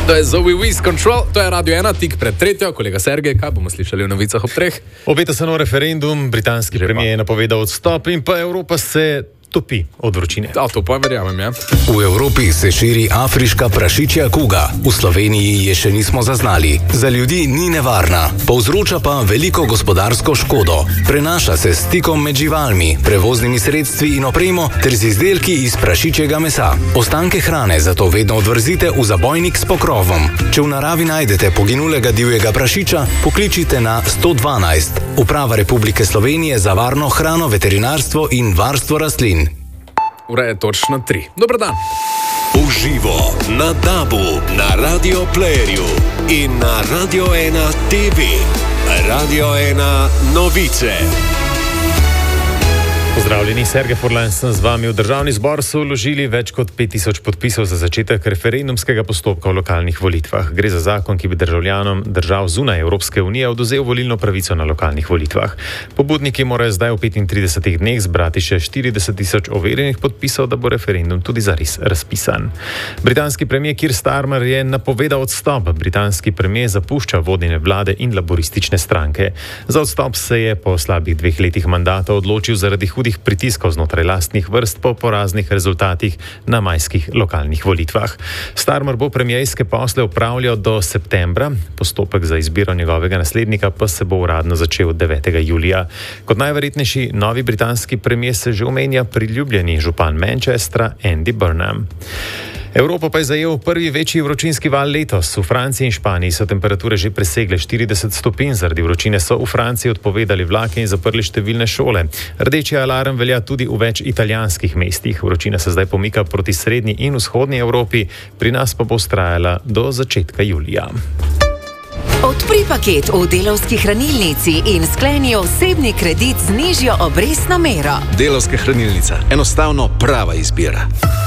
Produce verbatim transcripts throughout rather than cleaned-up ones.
To je Zoe Wiz Control, to je Radio ena, tik pred tretjo, kolega Sergej, kaj bomo slišali v novicah ob treh? Obeta se nov referendum, britanski premijer je napovedal odstop in pa Evropa se topi od vročine. Da, to pa verjamem, ja. V Evropi se širi afriška prašičja kuga. V Sloveniji je še nismo zaznali. Za ljudi ni nevarna, povzroča pa veliko gospodarsko škodo. Prenaša se s stikom med živalmi, prevoznimi sredstvi in opremo ter z izdelki iz prašičjega mesa. Ostanke hrane zato vedno odvrzite v zabojnik s pokrovom. Če v naravi najdete poginulega divjega prašiča, pokličite na sto dvanajst. Uprava Republike Slovenije za varno hrano, veterinarstvo in varstvo rastlin. Ura je točno tri. Dobar dan. Uživo na Dabu, na Radio Playerju in na Radio ena T V. Radio ena novice. Pozdravljeni, Sergej Furlan sem z vami. V državni zbor so vložili več kot pet tisoč podpisov za začetek referendumskega postopka v lokalnih volitvah. Gre za zakon, ki bi državljanom držav zunaj Evropske unije odvzel volilno pravico na lokalnih volitvah. Pobudniki morajo zdaj v petintridesetih dneh zbrati še štirideset tisoč overjenih podpisov, da bo referendum tudi zares razpisan. Britanski premijer Keir Starmer je napovedal odstop. Britanski premijer zapušča vodenje vlade in laboristične stranke. Za odstop se je po slabih dveh letih mandata odločil zaradi hudih pritiskov znotraj lastnih vrst po poraznih rezultatih na majskih lokalnih volitvah. Starmer bo premierske posle upravljal do septembra, postopek za izbiro njegovega naslednika pa se bo uradno začel devetega julija. Kot najverjetnejši novi britanski premijer se že omenja priljubljeni župan Manchestra Andy Burnham. Evropo pa je zajel prvi večji vročinski val letos. V Franciji in Španiji so temperature že presegle štirideset stopinj. Zaradi vročine so v Franciji odpovedali vlake in zaprli številne šole. Rdeči alarm velja tudi v več italijanskih mestih. Vročina se zdaj pomika proti srednji in vzhodni Evropi, pri nas pa bo vztrajala do začetka julija. Odpri paket v Delavski hranilnici in skleni osebni kredit z nižjo obrestno mero. Delavska hranilnica. Enostavno prava izbira.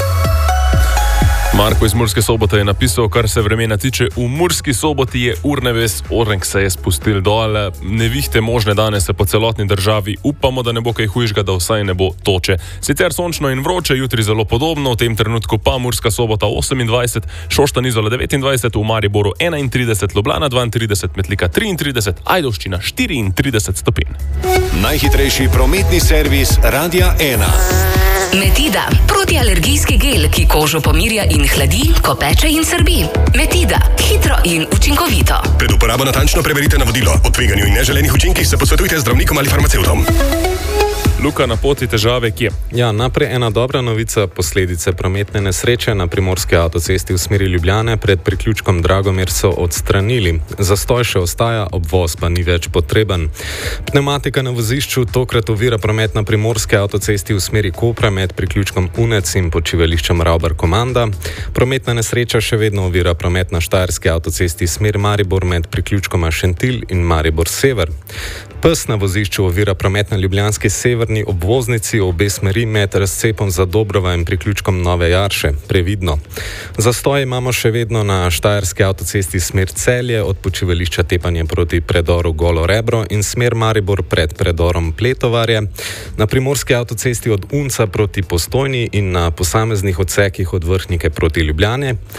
Marko iz Murske Sobote je napisal, kar se vremena tiče, v Murski Soboti je urnebes, orenk se je spustil dol, nevihte možne danes po celotni državi, upamo, da ne bo kaj hujšega, da vsaj ne bo toče. Sicer sončno in vroče, jutri zelo podobno, v tem trenutku pa Murska Sobota osemindvajset, Šoštanj Izola devetindvajset, v Mariboru enaintrideset, Ljubljana dvaintrideset, Metlika triintrideset, Ajdovščina štiriintrideset stopinj. Najhitrejši prometni servis Radia ena. Metida, protialergijski gel, ki kožo pomirja in hladi, ko peče in srbi. Metida, hitro in učinkovito. Pred uporabo natančno preverite navodilo. O tveganju in neželenih učinkih se posvetujte z zdravnikom ali farmacevtom. Luka, na poti težave kje? Ja, najprej ena dobra novica, posledice prometne nesreče na primorski avtocesti v smeri Ljubljane pred priključkom Dragomir so odstranili. Zastoj še ostaja, obvoz pa ni več potreben. Pneumatika na vozišču tokrat ovira promet na primorski avtocesti v smeri Kopra med priključkom Unec in počivališčem Ravbar Komanda. Prometna nesreča še vedno ovira promet na štajerski avtocesti smer Maribor med priključkoma Šentilj in Maribor Sever. Pes na vozišču ovira promet na ljubljanski severni obvoznici v obe smeri med razcepom za Dobrova in priključkom Nove Jarše. Previdno. Zastoj imamo še vedno na štajerski avtocesti smer Celje od počivališča Tepanje proti predoru Golo Rebro in smer Maribor pred predorom Pletovarje. Na primorski avtocesti od Unca proti Postojni in na posameznih odsekih od Vrhnike proti Ljubljane.